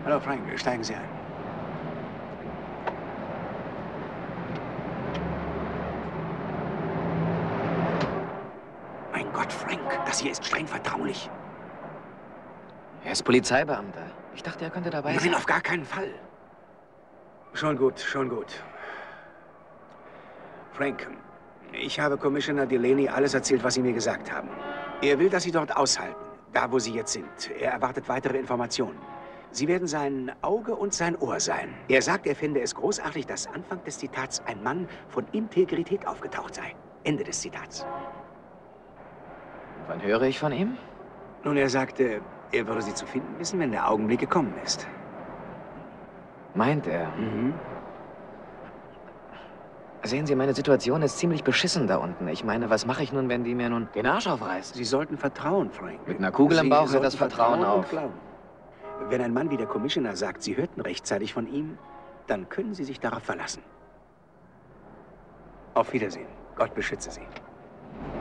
Hallo, Frank. Steigen Sie ein. Mein Gott, Frank. Das hier ist streng vertraulich. Er ist Polizeibeamter. Ich dachte, er könnte dabei sein. Nein, auf gar keinen Fall. Schon gut, schon gut. Frank, ich habe Commissioner Delaney alles erzählt, was Sie mir gesagt haben. Er will, dass Sie dort aushalten, da wo Sie jetzt sind. Er erwartet weitere Informationen. Sie werden sein Auge und sein Ohr sein. Er sagt, er fände es großartig, dass Anfang des Zitats ein Mann von Integrität aufgetaucht sei. Ende des Zitats. Wann höre ich von ihm? Nun, er sagte, er würde Sie zu finden wissen, wenn der Augenblick gekommen ist. Meint er? Mhm. Sehen Sie, meine Situation ist ziemlich beschissen da unten. Ich meine, was mache ich nun, wenn die mir nun den Arsch aufreißen? Sie sollten vertrauen, Frank. Mit einer Kugel im Bauch hört das Vertrauen auf. Und glauben. Wenn ein Mann wie der Commissioner sagt, Sie hörten rechtzeitig von ihm, dann können Sie sich darauf verlassen. Auf Wiedersehen. Gott beschütze Sie.